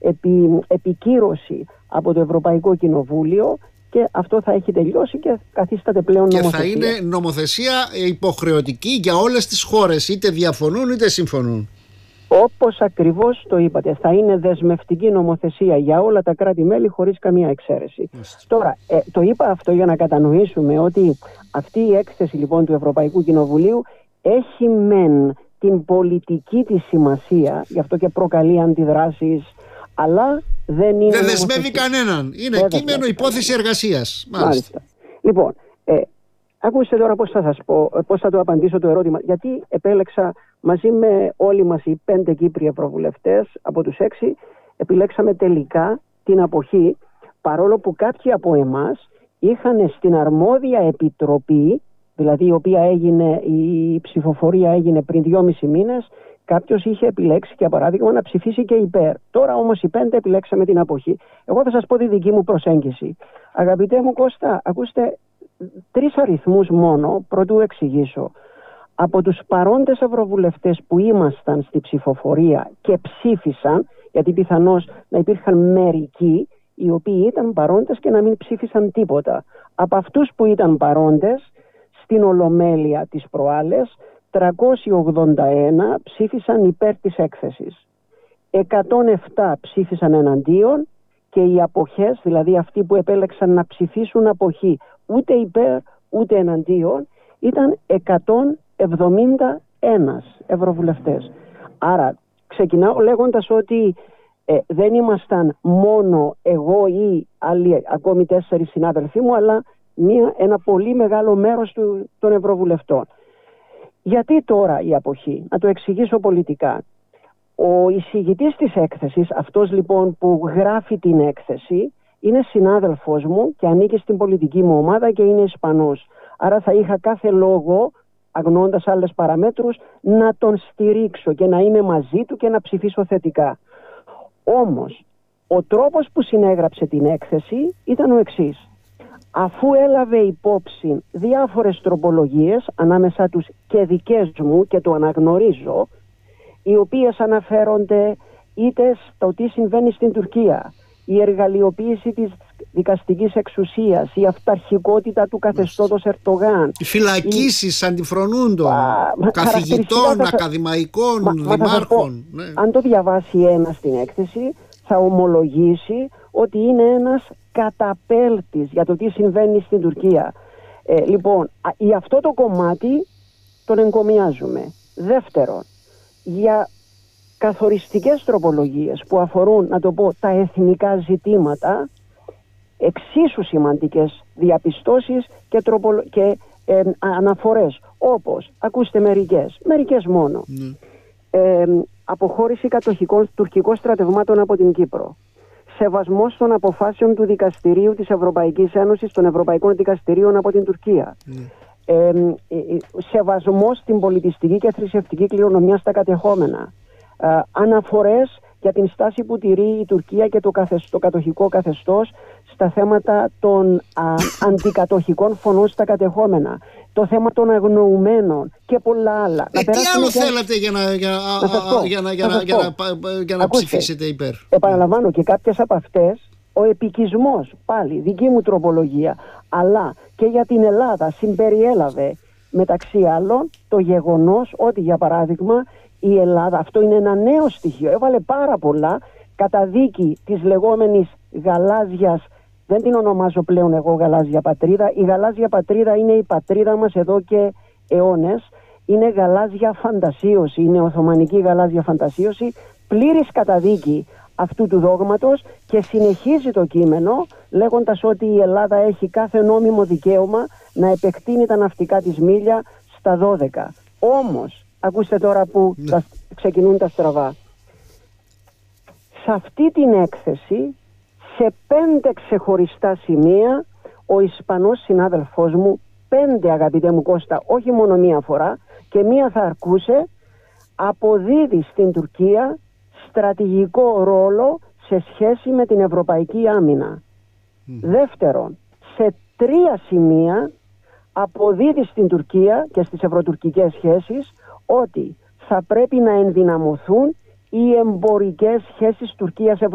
επικύρωση από το Ευρωπαϊκό Κοινοβούλιο και αυτό θα έχει τελειώσει και καθίσταται πλέον νομοθεσία. Και θα είναι νομοθεσία υποχρεωτική για όλες τις χώρες, είτε διαφωνούν είτε συμφωνούν. Όπως ακριβώς το είπατε, θα είναι δεσμευτική νομοθεσία για όλα τα κράτη-μέλη χωρίς καμία εξαίρεση. Τώρα, το είπα αυτό για να κατανοήσουμε ότι αυτή η έκθεση λοιπόν του Ευρωπαϊκού Κοινοβουλίου έχει μεν την πολιτική της σημασία, γι' αυτό και προκαλεί αντιδράσεις, αλλά δεν είναι. Δεν δεσμεύει κανέναν. Είναι κείμενο υπόθεση εργασίας. Μάλιστα. Λοιπόν, ακούστε τώρα πώς θα το απαντήσω το ερώτημα. Γιατί επέλεξα μαζί με όλοι μας οι 5 Κύπριοι ευρωβουλευτές από τους 6, επιλέξαμε τελικά την αποχή, παρόλο που κάποιοι από εμάς είχαν στην αρμόδια επιτροπή, δηλαδή η ψηφοφορία έγινε πριν 2,5 μήνες, κάποιος είχε επιλέξει για παράδειγμα να ψηφίσει και υπέρ. Τώρα όμως οι 5 επιλέξαμε την αποχή. Εγώ θα σας πω τη δική μου προσέγγιση. Αγαπητέ μου Κώστα, ακούστε 3 αριθμούς μόνο, πρωτού εξηγήσω. Από τους παρόντες ευρωβουλευτές που ήμασταν στη ψηφοφορία και ψήφισαν, γιατί πιθανώς να υπήρχαν μερικοί οι οποίοι ήταν παρόντες και να μην ψήφισαν τίποτα. Από αυτούς που ήταν παρόντες στην Ολομέλεια τις προάλλες, 381 ψήφισαν υπέρ της έκθεσης. 107 ψήφισαν εναντίον και οι αποχές, δηλαδή αυτοί που επέλεξαν να ψηφίσουν αποχή ούτε υπέρ ούτε εναντίον, ήταν 171 ευρωβουλευτές. Άρα ξεκινάω λέγοντας ότι δεν ήμασταν μόνο εγώ ή άλλοι ακόμη 4 συνάδελφοί μου, αλλά ένα πολύ μεγάλο μέρος των ευρωβουλευτών. Γιατί τώρα η αποχή? Να το εξηγήσω πολιτικά. Ο εισηγητής της έκθεσης, αυτός λοιπόν που γράφει την έκθεση, είναι συνάδελφός μου και ανήκει στην πολιτική μου ομάδα και είναι Ισπανός. Άρα θα είχα κάθε λόγο, αγνοώντας άλλες παραμέτρους, να τον στηρίξω και να είμαι μαζί του και να ψηφίσω θετικά. Όμως, ο τρόπος που συνέγραψε την έκθεση ήταν ο εξής. Αφού έλαβε υπόψη διάφορες τροπολογίες, ανάμεσα τους και δικές μου, και το αναγνωρίζω, οι οποίες αναφέρονται είτε στο τι συμβαίνει στην Τουρκία, η εργαλειοποίηση της δικαστικής εξουσίας, η αυταρχικότητα του καθεστώτος Ερντογάν, οι φυλακίσεις αντιφρονούντων, καθηγητών, ακαδημαϊκών, δημάρχων. Ναι. Αν το διαβάσει ένας στην έκθεση, θα ομολογήσει ότι είναι ένας καταπέλτης για το τι συμβαίνει στην Τουρκία. Λοιπόν, για αυτό το κομμάτι τον εγκομιάζουμε. Δεύτερον, για καθοριστικές τροπολογίες που αφορούν, να το πω, τα εθνικά ζητήματα, εξίσου σημαντικές διαπιστώσεις και αναφορές, όπως, ακούστε μερικές μόνο. Αποχώρηση κατοχικών τουρκικών στρατευμάτων από την Κύπρο. Σεβασμός των αποφάσεων του Δικαστηρίου της Ευρωπαϊκής Ένωσης, των Ευρωπαϊκών Δικαστηρίων από την Τουρκία. Σεβασμός στην πολιτιστική και θρησκευτική κληρονομιά στα κατεχόμενα. Αναφορές για την στάση που τηρεί η Τουρκία και το κατοχικό καθεστώς στα θέματα των αντικατοχικών φωνών στα κατεχόμενα, το θέμα των αγνοουμένων και πολλά άλλα. Τι άλλο θέλατε για να ψηφίσετε υπέρ? Επαναλαμβάνω, και κάποιες από αυτές, ο επικισμός, πάλι δική μου τροπολογία, αλλά και για την Ελλάδα συμπεριέλαβε μεταξύ άλλων το γεγονός ότι, για παράδειγμα, η Ελλάδα, αυτό είναι ένα νέο στοιχείο, έβαλε πάρα πολλά, καταδίκη της λεγόμενης γαλάζιας, δεν την ονομάζω πλέον εγώ γαλάζια πατρίδα, η γαλάζια πατρίδα είναι η πατρίδα μας εδώ και αιώνες, είναι γαλάζια φαντασίωση, είναι οθωμανική γαλάζια φαντασίωση, πλήρης καταδίκη αυτού του δόγματος, και συνεχίζει το κείμενο λέγοντας ότι η Ελλάδα έχει κάθε νόμιμο δικαίωμα να επεκτείνει τα ναυτικά της μίλια στα 12. Όμως, ακούστε τώρα που ξεκινούν τα στραβά. Σε αυτή την έκθεση, σε 5 ξεχωριστά σημεία, ο Ισπανός συνάδελφός μου, 5 αγαπητέ μου Κώστα, όχι μόνο μία φορά, και μία θα αρκούσε, αποδίδει στην Τουρκία στρατηγικό ρόλο σε σχέση με την ευρωπαϊκή άμυνα. Δεύτερον, σε 3 σημεία αποδίδει στην Τουρκία και στις ευρωτουρκικές σχέσεις ότι θα πρέπει να ενδυναμωθούν οι εμπορικές σχέσεις Τουρκίας-Ευρωπαϊκής.